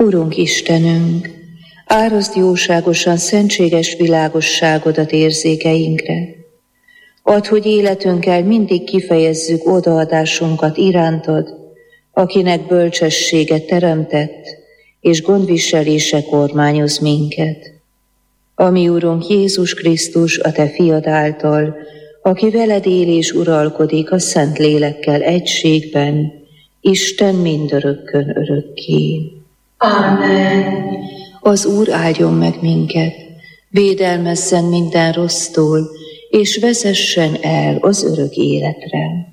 Urunk Istenünk, áraszd jóságosan szentséges világosságodat érzékeinkre. Add, hogy életünkkel mindig kifejezzük odaadásunkat irántad, akinek bölcsessége teremtett, és gondviselése kormányoz minket. Ami Urunk Jézus Krisztus, a Te fiad által, aki veled él és uralkodik a Szent Lélekkel egységben, Isten mindörökkön örökké. Amen. Az Úr áldjon meg minket, védelmezzen minden rossztól, és vezessen el az örök életre.